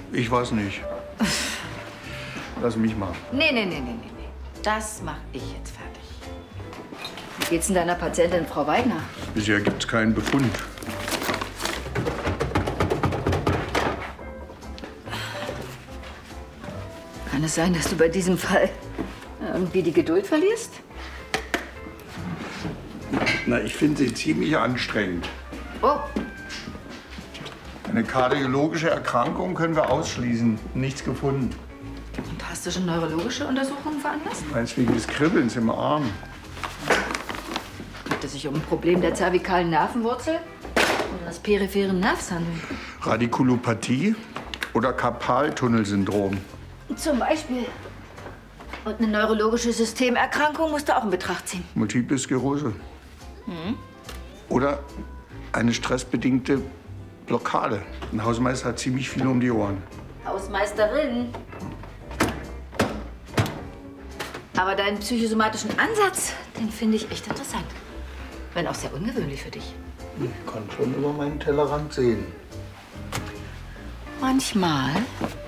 Ich weiß nicht. Lass mich mal. Nee. Das mach ich jetzt fertig. Wie geht's denn deiner Patientin, Frau Weigner? Bisher gibt's keinen Befund. Kann es sein, dass du bei diesem Fall irgendwie die Geduld verlierst? Na, ich finde sie ziemlich anstrengend. Oh, Eine kardiologische Erkrankung können wir ausschließen. Nichts gefunden. und hast du schon neurologische Untersuchungen veranlasst? Meinst wegen des Kribbelns im Arm? Könnte es sich um ein Problem der zervikalen Nervenwurzel oder des peripheren Nervs handeln? Radikulopathie oder Karpaltunnelsyndrom? Zum Beispiel. Und eine neurologische Systemerkrankung musst du auch in Betracht ziehen. Multiple Sklerose. Oder eine stressbedingte Blockade. Ein Hausmeister hat ziemlich viel um die Ohren. Hausmeisterin. Aber deinen psychosomatischen Ansatz, den finde ich echt interessant. Wenn auch sehr ungewöhnlich für dich. Ich kann schon über meinen Tellerrand sehen. Manchmal